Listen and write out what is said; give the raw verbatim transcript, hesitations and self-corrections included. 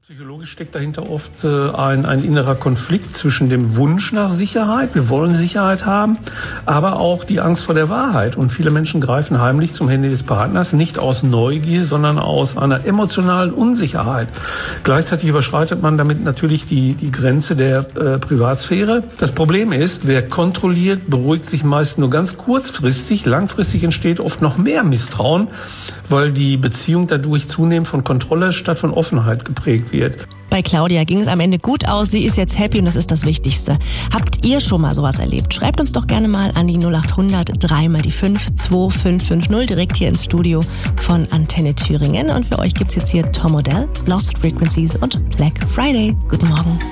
Psychologisch steckt dahinter oft äh, ein, ein innerer Konflikt zwischen dem Wunsch nach Sicherheit, wir wollen Sicherheit haben, aber auch die Angst vor der Wahrheit. Und viele Menschen greifen heimlich zum Handy des Partners, nicht aus Neugier, sondern aus einer emotionalen Unsicherheit. Gleichzeitig überschreitet man damit natürlich die, die Grenze der äh, Privatsphäre. Das Problem ist, wer kontrolliert, beruhigt sich meist nur ganz kurzfristig. Langfristig entsteht oft noch mehr Misstrauen, weil die Beziehung dadurch zunehmend von Kontrolle statt von Offenheit geprägt wird. Bei Claudia ging es am Ende gut aus, sie ist jetzt happy und das ist das Wichtigste. Habt ihr schon mal sowas erlebt? Schreibt uns doch gerne mal an die null acht hundert drei mal die fünf zwei fünf fünf null direkt hier ins Studio von Antenne Thüringen. Und für euch gibt's jetzt hier Tom Odell, Lost Frequencies und Black Friday. Guten Morgen.